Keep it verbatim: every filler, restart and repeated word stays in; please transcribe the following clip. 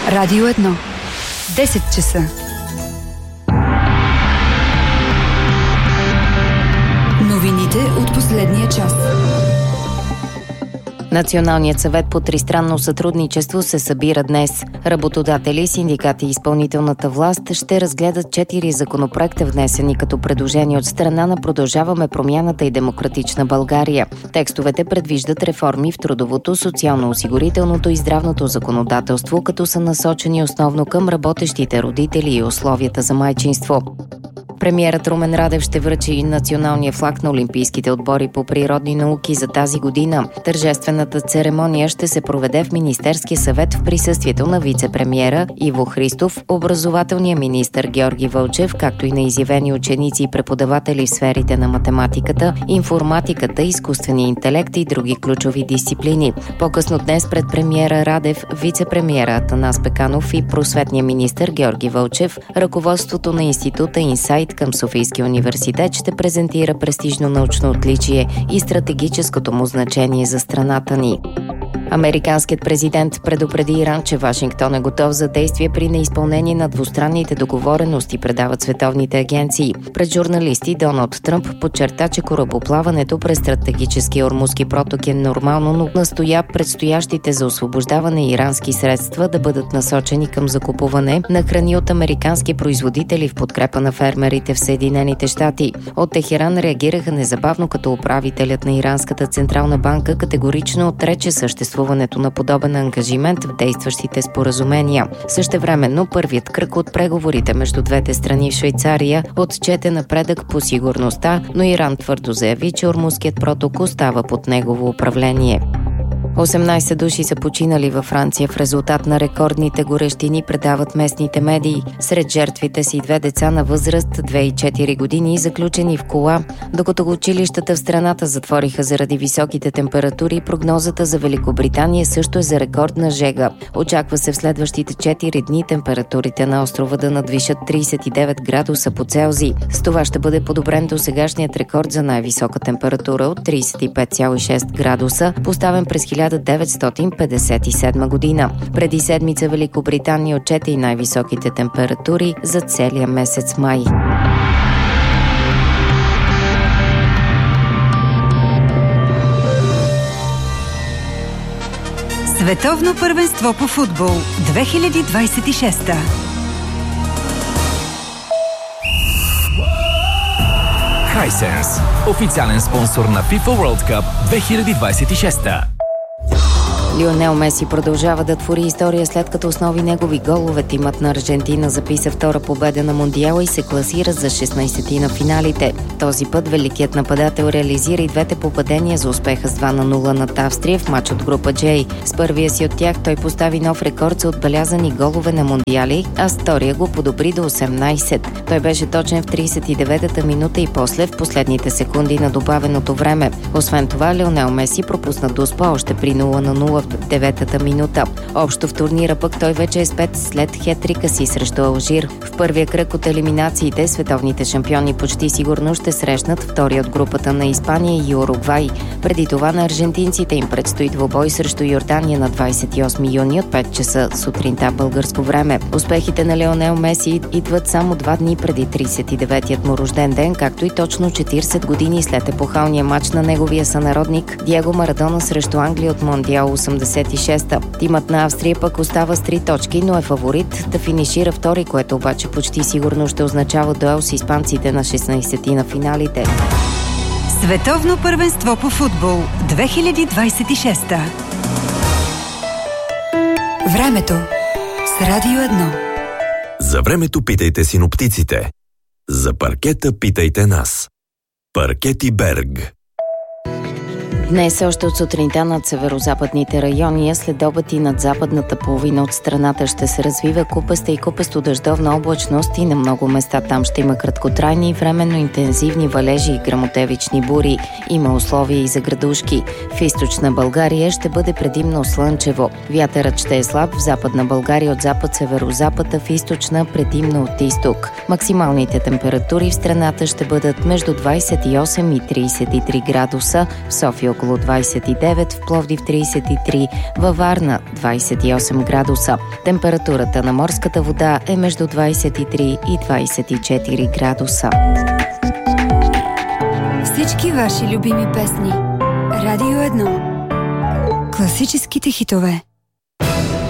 Радио едно. десет часа. Новините от последния час. Националният съвет по тристранно сътрудничество се събира днес. Работодатели, синдикати и изпълнителната власт ще разгледат четири законопроекта, внесени като предложения от страна на Продължаваме промяната и Демократична България. Текстовете предвиждат реформи в трудовото, социално-осигурителното и здравното законодателство, като са насочени основно към работещите родители и условията за майчинство. Премиерът Румен Радев ще връчи и националния флаг на Олимпийските отбори по природни науки за тази година. Тържествената церемония ще се проведе в Министерския съвет в присъствието на вице-премиера Иво Христов, образователния министър Георги Вълчев, както и на изявени ученици и преподаватели в сферите на математиката, информатиката, изкуствения интелект и други ключови дисциплини. По-късно днес пред премиера Радев, вице-премиера Атанас Пеканов и просветния министър Георги Вълчев, ръководството на института Инсайт към Софийския университет ще презентира престижно научно отличие и стратегическото му значение за страната ни. Американският президент предупреди Иран, че Вашингтон е готов за действие при неизпълнение на двустранните договорености, предават световните агенции. Пред журналисти Доналд Тръмп подчерта, че корабоплаването през стратегическия Ормузски проток е нормално, но настоя предстоящите за освобождаване ирански средства да бъдат насочени към закупуване на храни от американски производители в подкрепа на фермерите в Съединените щати. От Техеран реагираха незабавно, като управителят на Иранската централна банка категорично отрече съществуването на подобен ангажимент в действащите споразумения. Същевременно първият кръг от преговорите между двете страни в Швейцария отчете напредък по сигурността, но Иран твърдо заяви, че Ормузският проток остава под негово управление. осемнайсет души са починали във Франция в резултат на рекордните горещини, предават местните медии. Сред жертвите са и две деца на възраст две и четири години, заключени в кола. Докато училищата в страната затвориха заради високите температури, прогнозата за Великобритания също е за рекордна жега. Очаква се в следващите четири дни температурите на острова да надвишат трийсет и девет градуса по Целзий. С това ще бъде подобрен до сегашният рекорд за най-висока температура от трийсет и пет цяло и шест градуса, поставен през хиляда деветстотин петдесет и седма година. Преди седмица Великобритания отчете и най-високите температури за целия месец май. Световно първенство по футбол две хиляди двайсет и шеста. Hisense, официален спонсор на FIFA World Cup две хиляди двайсет и шеста. Лионел Меси продължава да твори история, след като основи негови голове. Тимът на Аржентина записа втора победа на Мондиала и се класира за шестнайсети на финалите. Този път великият нападател реализира и двете попадения за успеха с два на нула над Австрия в матч от група J. С първия си от тях той постави нов рекорд за отбелязани голове на Мондиали, а с втория го подобри до осемнайсет. Той беше точен в трийсет и деветата минута и после в последните секунди на добавеното време. Освен това, Лионел Меси пропусна дуспа още при нула на нула в деветата минута. Общо в турнира пък той вече е с пет след хетрика си срещу Алжир. В първия кръг от елиминациите световните шампиони почти сигурно ще срещнат втори от групата на Испания и Уругвай. Преди това на аржентинците им предстои двубой срещу Йордания на двайсет и осми юни от пет часа сутринта българско време. Успехите на Лионел Меси идват само два дни преди трийсет и деветият му рожден ден, както и точно четирийсет години след епохалния матч на неговия сънародник Диего Марадона срещу Англия от Мондиал осемдесет и шеста. Тимът на Австрия пък остава с три точки, но е фаворит да финишира втори, което обаче почти сигурно ще означава дуел с испанците на шестнайсети на финалите. Световно първенство по футбол две хиляди двайсет и шеста. Времето с Радио едно. За времето питайте синоптиците. За паркета питайте нас. Паркети Берг. Днес още от сутринта над северо-западните райони, а след обед и над западната половина от страната ще се развива купеста и купесто дъждовна облачност и на много места там ще има краткотрайни и временно интензивни валежи и гръмотевични бури. Има условия и за градушки. В източна България ще бъде предимно слънчево. Вятърът ще е слаб в западна България от запад-северо-запад, а в източна предимно от изток. Максималните температури в страната ще бъдат между двайсет и осем и трийсет и три градуса, в София около двадесет и девет, в Пловдив тридесет и три, във Варна двадесет и осем градуса. Температурата на морската вода е между двадесет и три и двадесет и четири градуса. Всички ваши любими песни. Радио едно. Класическите хитове.